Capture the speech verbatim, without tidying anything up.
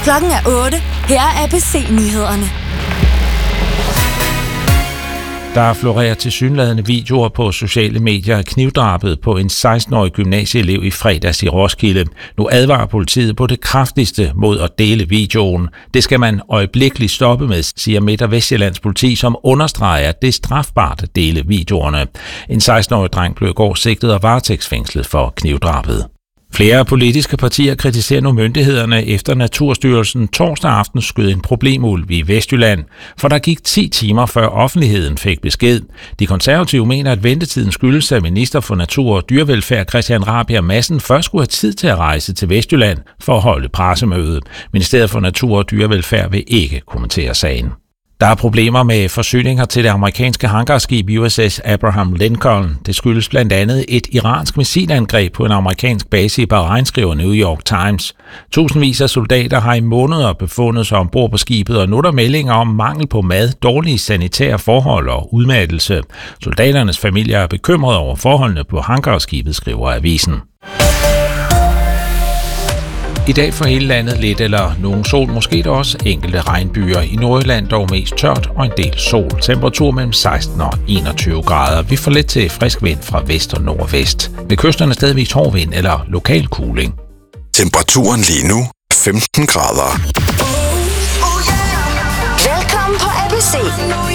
Klokken er otte. Her er A B C-nyhederne. Der florerer tilsyneladende videoer på sociale medier af knivdrabet på en seksten-årig gymnasieelev i fredags i Roskilde. Nu advarer politiet på det kraftigste mod at dele videoen. Det skal man øjeblikkeligt stoppe med, siger Midt- og Vestjyllands politi, som understreger, at det er strafbart at dele videoerne. En seksten-årig dreng blev i går sigtet og varetægtsfængslet for knivdrabet. Flere politiske partier kritiserer nu myndighederne efter Naturstyrelsen torsdag aften skød en problemulv i Vestjylland, for der gik ti timer før offentligheden fik besked. De konservative mener, at ventetiden skyldes, at minister for Natur og Dyrevelfærd Christian Rabjerg Madsen først skulle have tid til at rejse til Vestjylland for at holde pressemøde. Ministeriet for Natur og Dyrevelfærd vil ikke kommentere sagen. Der er problemer med forsyninger til det amerikanske hangarskib U S S Abraham Lincoln. Det skyldes blandt andet et iransk missilangreb på en amerikansk base i Bahrain, skriver New York Times. Tusindvis af soldater har i måneder befundet sig ombord på skibet, og nu er der meldinger om mangel på mad, dårlige sanitære forhold og udmattelse. Soldaternes familier er bekymrede over forholdene på hangarskibet, skriver avisen. I dag for hele landet lidt eller nogen sol, måske der også enkelte regnbyer. I Nordjylland dog mest tørt og en del sol. Temperatur mellem seksten og enogtyve grader. Vi får lidt til frisk vind fra vest og nordvest. Ved kysterne stadigvis hård vind eller lokal kuling. Temperaturen lige nu femten grader. Velkommen på A B C.